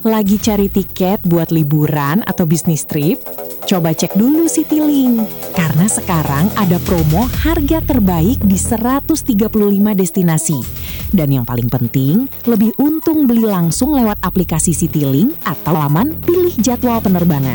Lagi cari tiket buat liburan atau bisnis trip? Coba cek dulu Citylink. Karena sekarang ada promo harga terbaik di 135 destinasi. Dan yang paling penting, lebih untung beli langsung lewat aplikasi Citylink atau laman pilih jadwal penerbangan.